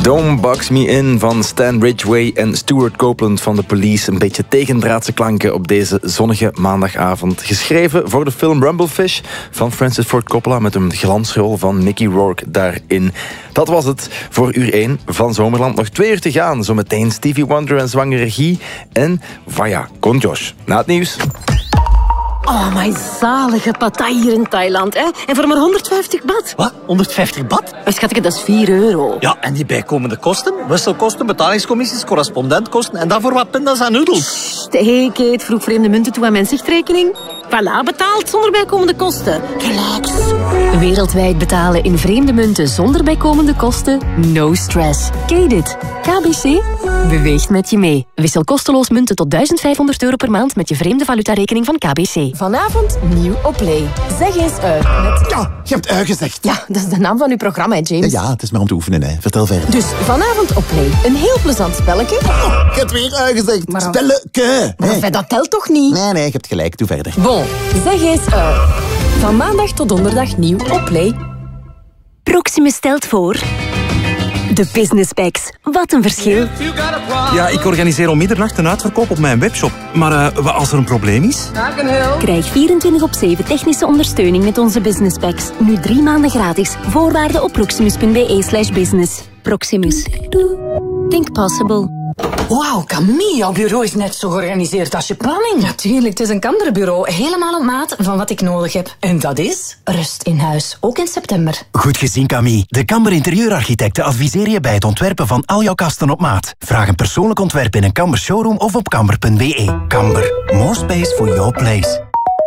Don't Box Me In van Stan Ridgway en Stuart Copeland van The Police. Een beetje tegendraadse klanken op deze zonnige maandagavond. Geschreven voor de film Rumblefish van Francis Ford Coppola met een glansrol van Mickey Rourke daarin. Dat was het voor uur 1 van Zomerland. Nog 2 uur te gaan. Zometeen Stevie Wonder en zwangere regie. En Vaya con Josh. Na het nieuws. Oh, mijn zalige partij hier in Thailand, hè? En voor maar 150 baht. Wat? 150 baht? Schatje, dat is €4. Ja, en die bijkomende kosten? Wisselkosten, betalingscommissies, correspondentkosten en daarvoor wat pindas en noedels. Hey, Kate, vroeg vreemde munten toe aan mijn zichtrekening. Voilà, betaald zonder bijkomende kosten. Relax. Wereldwijd betalen in vreemde munten zonder bijkomende kosten? No stress. Ken dit? KBC beweegt met je mee. Wissel kosteloos munten tot €1.500 per maand met je vreemde valutarekening van KBC. Vanavond nieuw op Play. Zeg eens uit met... Ja, je hebt gezegd. Ja, dat is de naam van uw programma, hè, James. Ja, het is maar om te oefenen, hè. Vertel verder. Dus vanavond op Play. Een heel plezant spelletje. Je hebt weer gezegd. Maar- Spelleke. Maar dat telt toch niet? Nee, je hebt gelijk. Doe verder. Bon, zeg eens uit. Van maandag tot donderdag nieuw op Play. Proximus stelt voor... De Business Packs. Wat een verschil. Ja, ik organiseer om middernacht een uitverkoop op mijn webshop. Maar wat als er een probleem is? Krijg 24/7 technische ondersteuning met onze Business Packs. Nu 3 maanden gratis. Voorwaarden op proximus.be/business. Proximus. Think possible. Wauw, Camille, jouw bureau is net zo georganiseerd als je planning. Natuurlijk, het is een Kanderbureau. Helemaal op maat van wat ik nodig heb. En dat is? Rust in huis, ook in september. Goed gezien, Camille. De Kamber Interieurarchitecten adviseren je bij het ontwerpen van al jouw kasten op maat. Vraag een persoonlijk ontwerp in een Kamber showroom of op kamber.be. Kamber. More space for your place.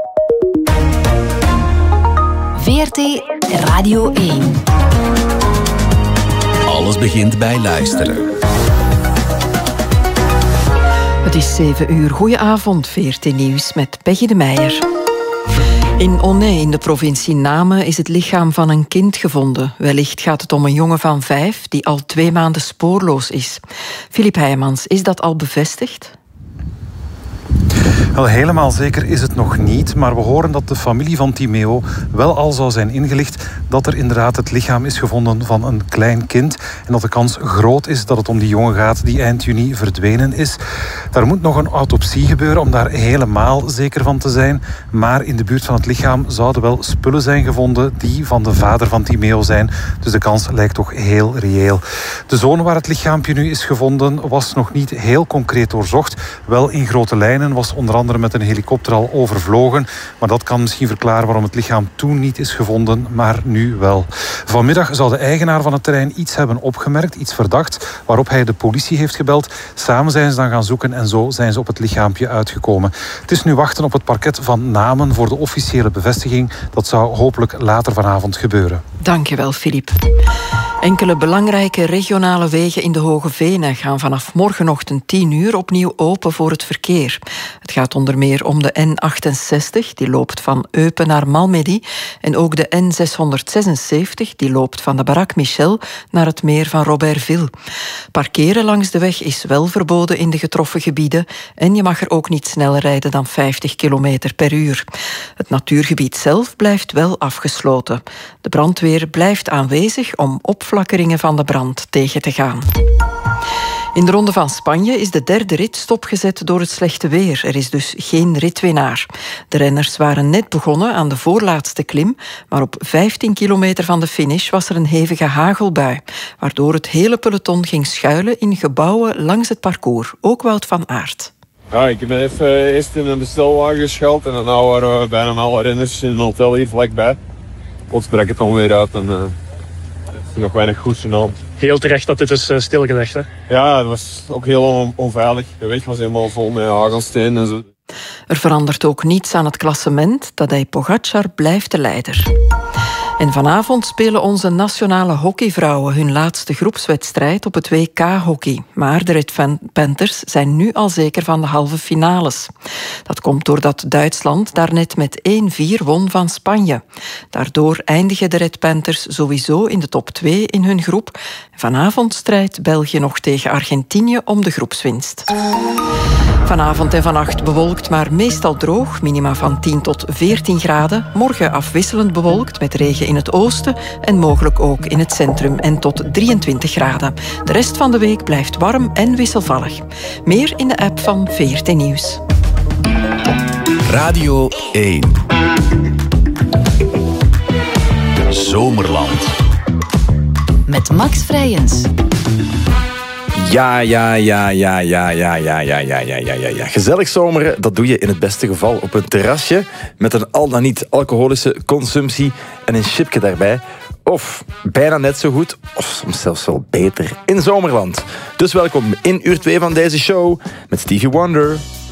VRT Radio 1. Alles begint bij luisteren. Het is 7 uur. Goedenavond, VRT Nieuws met Peggy de Meijer. In Onnay in de provincie Namen is het lichaam van een kind gevonden. Wellicht gaat het om een jongen van 5 die al 2 maanden spoorloos is. Filip Heijmans, is dat al bevestigd? Wel, helemaal zeker is het nog niet, maar we horen dat de familie van Timeo wel al zou zijn ingelicht dat er inderdaad het lichaam is gevonden van een klein kind en dat de kans groot is dat het om die jongen gaat die eind juni verdwenen is. Daar moet nog een autopsie gebeuren om daar helemaal zeker van te zijn, maar in de buurt van het lichaam zouden wel spullen zijn gevonden die van de vader van Timeo zijn, dus de kans lijkt toch heel reëel. De zone waar het lichaampje nu is gevonden was nog niet heel concreet doorzocht, wel in grote lijnen, was onder andere met een helikopter al overvlogen. Maar dat kan misschien verklaren waarom het lichaam toen niet is gevonden, maar nu wel. Vanmiddag zou de eigenaar van het terrein iets hebben opgemerkt, iets verdacht, waarop hij de politie heeft gebeld. Samen zijn ze dan gaan zoeken en zo zijn ze op het lichaampje uitgekomen. Het is nu wachten op het parket van Namen voor de officiële bevestiging. Dat zou hopelijk later vanavond gebeuren. Dankjewel, Filip. Enkele belangrijke regionale wegen in de Hoge Venen gaan vanaf morgenochtend 10 uur opnieuw open voor het verkeer. Het gaat onder meer om de N68, die loopt van Eupen naar Malmedy, en ook de N676, die loopt van de Barak Michel naar het meer van Robertville. Parkeren langs de weg is wel verboden in de getroffen gebieden en je mag er ook niet sneller rijden dan 50 km per uur. Het natuurgebied zelf blijft wel afgesloten. De brandweer blijft aanwezig om opflakkeringen van de brand tegen te gaan. In de Ronde van Spanje is de 3e rit stopgezet door het slechte weer. Er is dus geen ritwinnaar. De renners waren net begonnen aan de voorlaatste klim, maar op 15 kilometer van de finish was er een hevige hagelbui, waardoor het hele peloton ging schuilen in gebouwen langs het parcours. Ook Wout van Aert. Ja, ik ben even eerst in een bestelwagen geschuild en dan waren we bijna alle renners in een hotel hier vlakbij. Plots brak het dan weer uit en er is nog weinig goeds aan. Heel terecht dat dit is stilgelegd, hè? Ja, het was ook heel onveilig. De weg was helemaal vol met hagelsteen en zo. Er verandert ook niets aan het klassement. Tadej Pogačar blijft de leider. En vanavond spelen onze nationale hockeyvrouwen hun laatste groepswedstrijd op het WK-hockey. Maar de Red Panthers zijn nu al zeker van de halve finales. Dat komt doordat Duitsland daarnet met 1-4 won van Spanje. Daardoor eindigen de Red Panthers sowieso in de top 2 in hun groep. Vanavond strijdt België nog tegen Argentinië om de groepswinst. Vanavond en vannacht bewolkt, maar meestal droog. Minima van 10 tot 14 graden. Morgen afwisselend bewolkt met regen in in het oosten en mogelijk ook in het centrum en tot 23 graden. De rest van de week blijft warm en wisselvallig. Meer in de app van VRT Nieuws. Radio 1. Zomerland. Met Max Vrijens. Ja. Gezellig zomeren, dat doe je in het beste geval op een terrasje met een al dan niet alcoholische consumptie en een chipje daarbij. Of bijna net zo goed, of soms zelfs wel beter, in Zomerland. Dus welkom in uur 2 van deze show met Stevie Wonder.